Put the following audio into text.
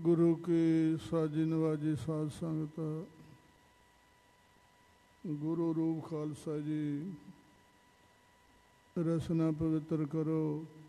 ਗੁਰੂ ਕੀ ਸਾਜੀ ਨਵਾਜੀ ਸਾਧ ਸੰਗਤ, ਗੁਰੂ ਰੂਪ ਖਾਲਸਾ ਜੀ, ਰਸਨਾ ਪਵਿੱਤਰ ਕਰੋ।